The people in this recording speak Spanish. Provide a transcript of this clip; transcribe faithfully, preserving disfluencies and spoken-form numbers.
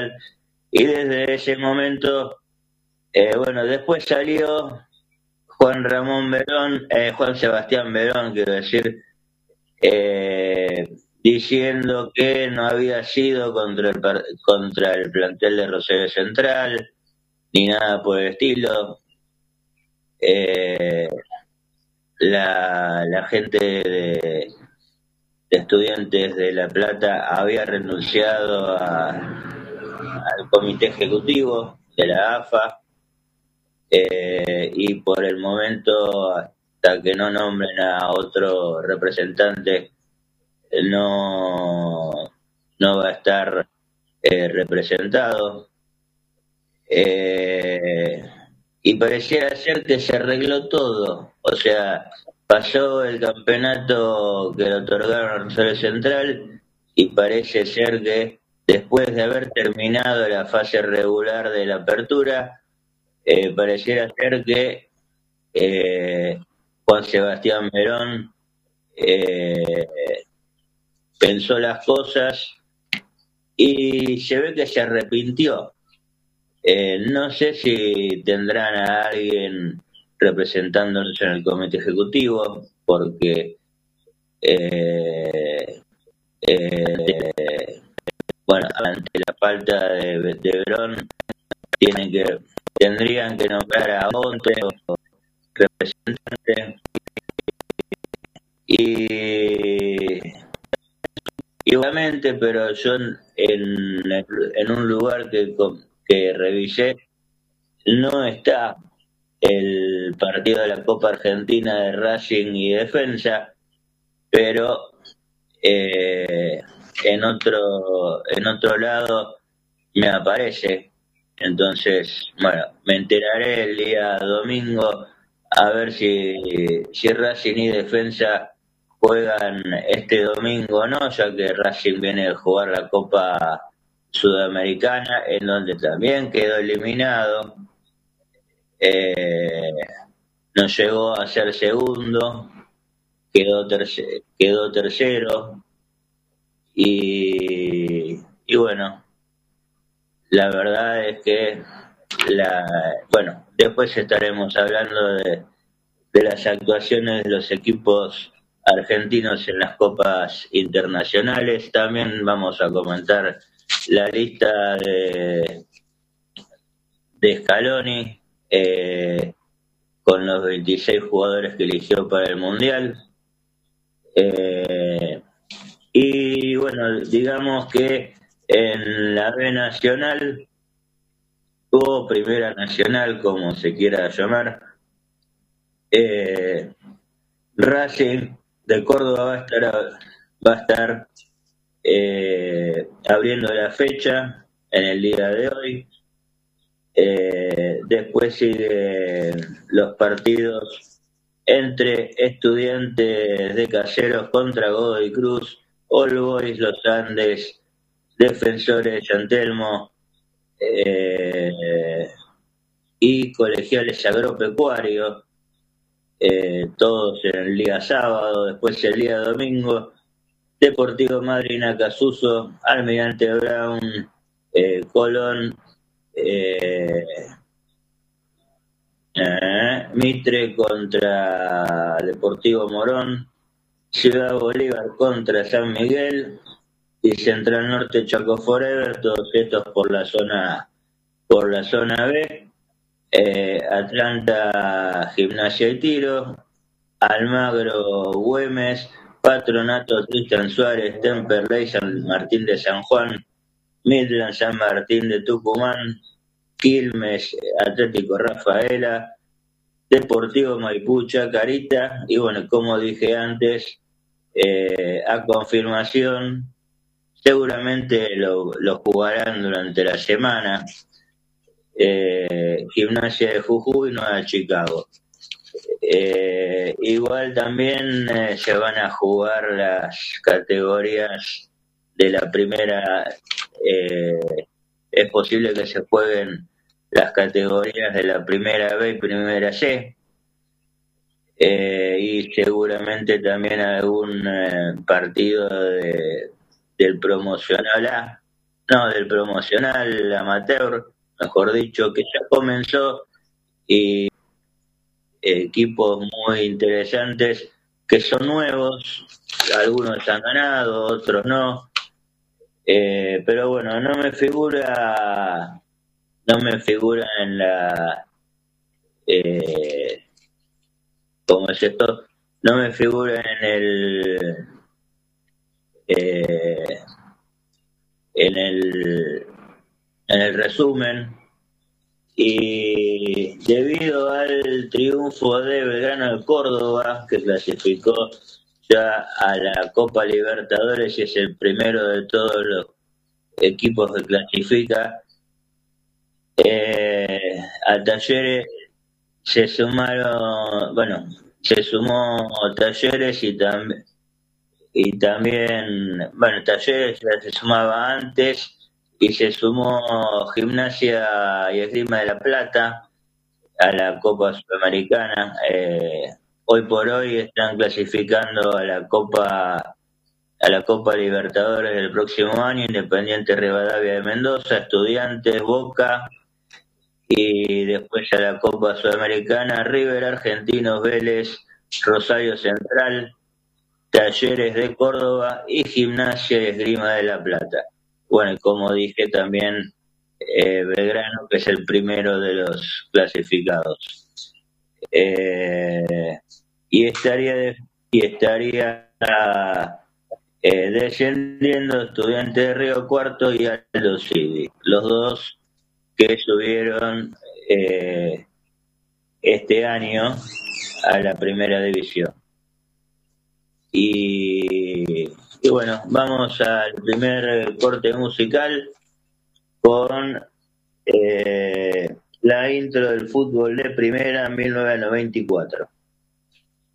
y desde ese momento, eh, bueno, después salió Juan Ramón Verón, eh, Juan Sebastián Verón, quiero decir, eh, diciendo que no había sido contra el, contra el plantel de Rosario Central, ni nada por el estilo. Eh, la, la gente de, de Estudiantes de La Plata había renunciado a, al comité ejecutivo de la A F A, eh, y por el momento, hasta que no nombren a otro representante, no, no va a estar eh, representado. Eh, y pareciera ser que se arregló todo, o sea, pasó el campeonato que le otorgaron a Rosario Central y parece ser que después de haber terminado la fase regular de la apertura, eh, pareciera ser que eh, Juan Sebastián Verón eh, pensó las cosas y se ve que se arrepintió. Eh, no sé si tendrán a alguien representándonos en el comité ejecutivo, porque eh, eh, bueno, ante la falta de, de Verón, tienen que, tendrían que nombrar a otro representante y igualmente, pero yo en, en un lugar que, que revisé, no está el partido de la Copa Argentina de Racing y Defensa, pero eh, en otro en otro lado me aparece. Entonces, bueno, me enteraré el día domingo a ver si, si Racing y Defensa juegan este domingo o no, ya que Racing viene de jugar la Copa Sudamericana, en donde también quedó eliminado. Eh, no llegó a ser segundo, quedó, terce quedó tercero y, y bueno, la verdad es que la, bueno, después estaremos hablando de, de las actuaciones de los equipos argentinos en las copas internacionales. También vamos a comentar la lista de, de Scaloni, eh, con los veintiséis jugadores que eligió para el Mundial. Eh, y bueno, digamos que en la B Nacional, o Primera Nacional, como se quiera llamar, eh, Racing de Córdoba va a estar, va a estar eh, abriendo la fecha en el día de hoy. Eh, después siguen los partidos entre Estudiantes de Caseros contra Godoy Cruz, All Boys Los Andes, Defensores de San Telmo, eh, y Colegiales Agropecuarios, eh, todos en el día sábado. Después el día domingo, Deportivo Madryn Acasuso, Almirante Brown, eh, Colón, eh, eh, Mitre contra Deportivo Morón, Ciudad Bolívar contra San Miguel y Central Norte Chaco Forever, todos estos por la zona por la zona B. eh, Atlanta Gimnasia y Tiro, Almagro Güemes, Patronato Tristan Suárez, Temperley San Martín de San Juan, Midland San Martín de Tucumán, Quilmes Atlético Rafaela, Deportivo Maipú Chacarita, y bueno, como dije antes, eh, a confirmación, seguramente lo, lo jugarán durante la semana, eh, Gimnasia de Jujuy, Nueva Chicago. Eh, igual también eh, se van a jugar las categorías de la primera, eh, es posible que se jueguen las categorías de la primera B y primera C, eh, y seguramente también algún eh, partido de, del promocional A, no, del promocional amateur, mejor dicho, que ya comenzó, y equipos muy interesantes que son nuevos, algunos han ganado, otros no, eh, pero bueno, no me figura, no me figura en la, eh, ¿cómo es esto? No me figura en el, eh, en el, en el resumen. Y debido al triunfo de Belgrano de Córdoba, que clasificó ya a la Copa Libertadores y es el primero de todos los equipos que clasifica, eh, a Talleres se sumaron, bueno, se sumó Talleres y también, y también, bueno, Talleres ya se sumaba antes, y se sumó Gimnasia y Esgrima de la Plata a la Copa Sudamericana. Eh, hoy por hoy están clasificando a la Copa a la Copa Libertadores del próximo año Independiente Rivadavia de Mendoza, Estudiantes, Boca, y después a la Copa Sudamericana River, Argentinos, Vélez, Rosario Central, Talleres de Córdoba y Gimnasia y Esgrima de la Plata. Bueno, como dije también, eh, Belgrano, que es el primero de los clasificados. Eh, y estaría de, y estaría eh, descendiendo Estudiantes de Río Cuarto y Aldo Civi, los dos que subieron eh, este año a la primera división. Y, y bueno, vamos al primer corte musical con eh, la intro del fútbol de primera en mil novecientos noventa y cuatro.